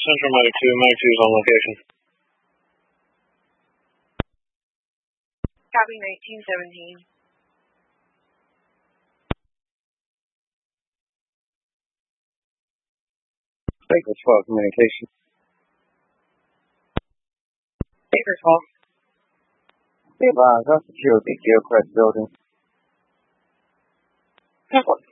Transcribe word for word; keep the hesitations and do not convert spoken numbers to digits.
Central Medic two, Medic two is on location. Copy nineteen seventeen. Baker twelve communication. Baker twelve. Be advised, our security Gilchrist building. Temple.